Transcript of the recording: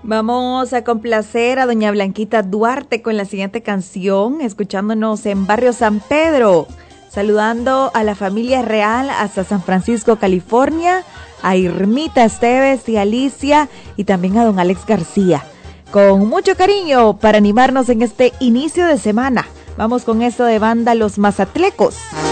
Vamos a complacer a doña Blanquita Duarte con la siguiente canción, escuchándonos en Barrio San Pedro, saludando a la familia real hasta San Francisco, California, a Irmita Esteves y Alicia y también a don Alex García. Con mucho cariño para animarnos en este inicio de semana. Vamos con esto de banda Los Mazatlecos.